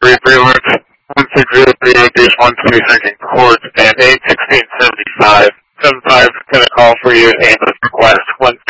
Alert 1603 Dash 122nd Court and A1675. 75 is going to call for you ambulance request